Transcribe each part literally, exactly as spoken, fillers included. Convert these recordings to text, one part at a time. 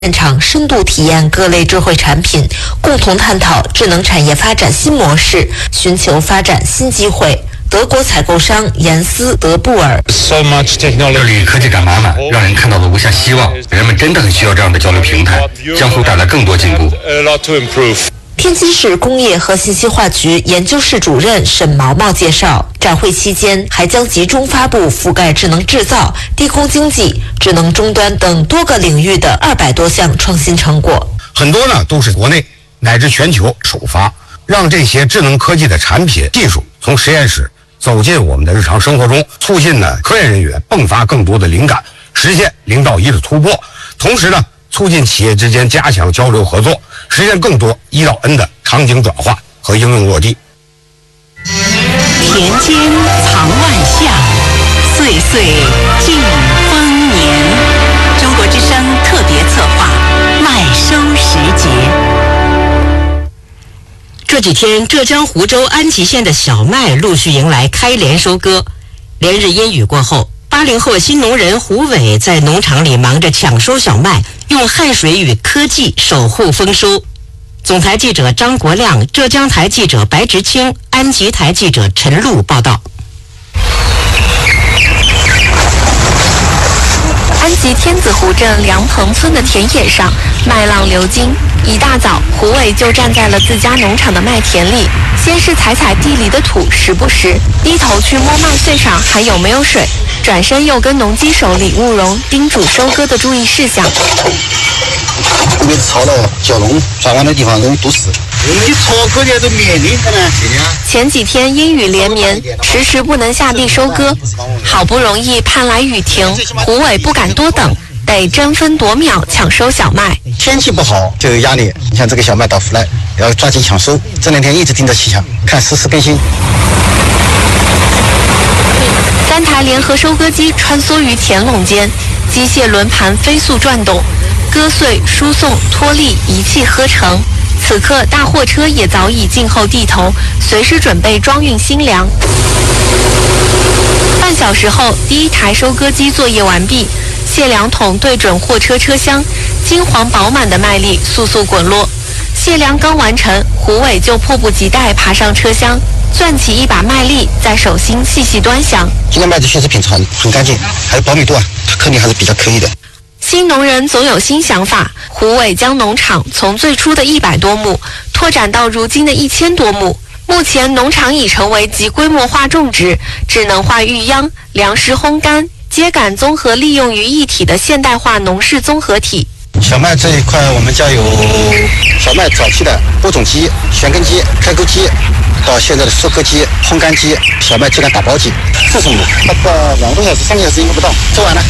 现场深度体验各类智慧产品，共同探讨智能产业发展新模式，寻求发展新机会。德国采购商严斯德布尔， 这里科技感满满，让人看到了无限希望。人们真的很需要这样的交流平台，将会带来更多进步。 天津市工业和信息化局研究室主任沈毛毛介绍，展会期间还将集中发布覆盖智能制造、低空经济、智能终端等多个领域的二百多项创新成果。 很多呢都是国内乃至全球首发，让这些智能科技的产品技术从实验室走进我们的日常生活中，促进呢科研人员迸发更多的灵感，实现零到一的突破。同时呢，促进企业之间加强交流合作，实现更多一到 N 的场景转化和应用落地。 田间藏万象，岁岁尽丰年。中国之声特别策划麦收时节。这几天，浙江湖州安吉县的小麦陆续迎来开镰收割。连日阴雨过后，八零后新农人胡伟在农场里忙着抢收小麦，用汗水与科技守护丰收。总台记者张国亮、浙江台记者白直清、安吉台记者陈露报道。 安吉天子湖镇梁棚村的田野上，麦浪流金。一大早，胡伟就站在了自家农场的麦田里，先是踩踩地里的土，时不时低头去摸麦穗上还有没有水，转身又跟农机手李务荣叮嘱收割的注意事项。 特别是操到角龙转弯的地方容易堵死。你操割的都免零的呢。 前几天阴雨连绵，迟迟不能下地收割，好不容易盼来雨停，胡伟不敢多等，得争分夺秒抢收小麦。 天气不好就有压力，你像这个小麦到腐烂，要抓紧抢收。这两天一直盯着气象，看实时更新。 三台联合收割机穿梭于田垄间，机械轮盘飞速转动，割穗、输送、脱粒一气呵成。此刻，大货车也早已静候地头，随时准备装运新粮。半小时后，第一台收割机作业完毕，卸粮桶对准货车车厢，金黄饱满的麦粒簌簌滚落。卸粮刚完成，胡伟就迫不及待爬上车厢，攥起一把麦粒，在手心细细端详。 今天麦子确实品质很很干净，还有保密度啊，颗粒还是比较可以的。 新农人总有新想法，胡伟将农场从最初的一百多亩拓展到如今的一千多亩。目前农场已成为集规模化种植、智能化育秧、粮食烘干、秸秆综合利用于一体的现代化农事综合体。 小麦这一块，我们家有小麦早期的播种机、旋耕机、开沟机，到现在的收割机、烘干机、小麦秸秆打包机，四种的，大概两个多小时、三个小时应该不到，做完了。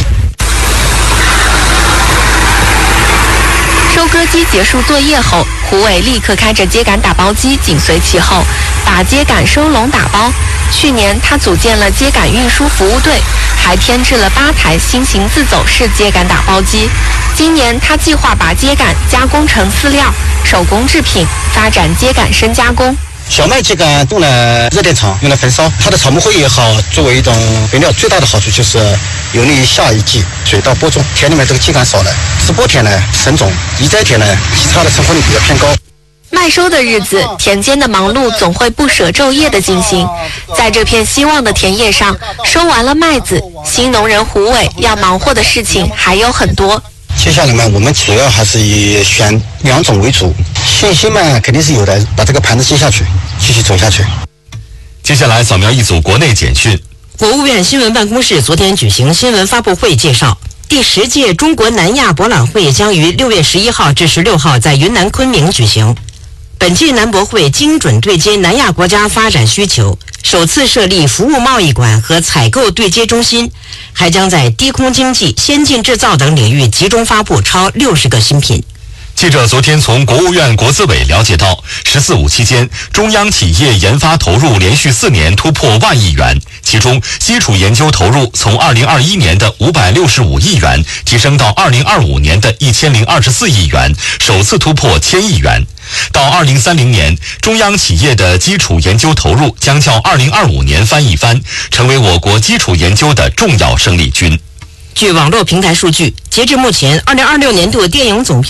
收割机结束作业后，胡伟立刻开着秸秆打包机紧随其后，把秸秆收拢打包。去年他组建了秸秆运输服务队，还添置了八台新型自走式秸秆打包机。今年他计划把秸秆加工成饲料、手工制品，发展秸秆深加工。 小麦秸秆用了热电场，用来焚烧，它的草木灰也好，作为一种肥料，最大的好处就是有利于下一季水稻播种。田里面这个秸秆少了，直播田呢省种，移栽田呢其他的成活率比较偏高。 麦收的日子，田间的忙碌总会不舍昼夜的进行。在这片希望的田野上，收完了麦子，新农人胡伟要忙活的事情还有很多。 接下来呢，我们主要还是以选两种为主，信心嘛肯定是有的，把这个盘子接下去，继续走下去。 接下来扫描一组国内简讯。 国务院新闻办公室昨天举行新闻发布会介绍，第十届中国南亚博览会将于六月十一号至十六号在云南昆明举行。本届南博会精准对接南亚国家发展需求，首次设立服务贸易馆和采购对接中心，还将在低空经济、先进制造等领域集中发布超六十个新品。 记者昨天从国务院国资委了解到，十四五期间，中央企业研发投入连续四年突破万亿元，其中基础研究投入从二零二一年的五百六十五亿元提升到二零二五年的一千零二十四亿元，首次突破千亿元。到二零三零年，中央企业的基础研究投入将较二零二五年翻一番，成为我国基础研究的重要生力军。 据网络平台数据，截至目前，二零二六年度电影总票